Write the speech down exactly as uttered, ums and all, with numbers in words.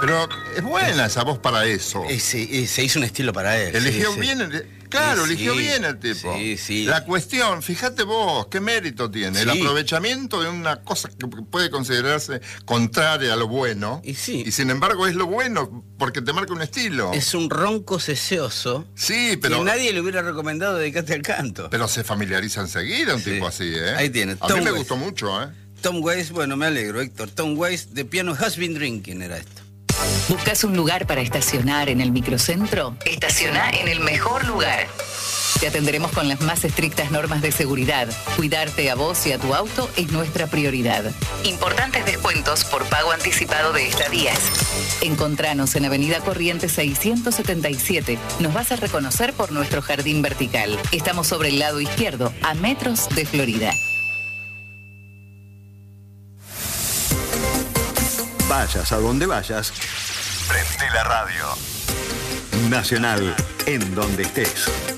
Pero es buena esa voz para eso. Eh, se, eh, se hizo un estilo para él. Eligió sí, bien, sí. el, claro, Sí, eligió sí, bien el tipo. sí, sí. La cuestión, fíjate vos, qué mérito tiene. Sí. El aprovechamiento de una cosa que puede considerarse contraria a lo bueno. Y sí. Y sin embargo es lo bueno, porque te marca un estilo. Es un ronco seseoso. Sí, pero... Que nadie le hubiera recomendado dedicarte al canto. Pero se familiariza enseguida un Sí. tipo así, ¿eh? Ahí tiene, A Tom mí me Waits. gustó mucho, ¿eh? Tom Waits, bueno, me alegro, Héctor. Tom Waits, The Piano Has Been Drinking era esto. ¿Buscas un lugar para estacionar en el microcentro? Estaciona en el mejor lugar. Te atenderemos con las más estrictas normas de seguridad. Cuidarte a vos y a tu auto es nuestra prioridad. Importantes descuentos por pago anticipado de estadías. Encontranos en Avenida Corrientes seiscientos setenta y siete. Nos vas a reconocer por nuestro jardín vertical. Estamos sobre el lado izquierdo, a metros de Florida. Vayas a donde vayas, prende la radio. Nacional, en donde estés.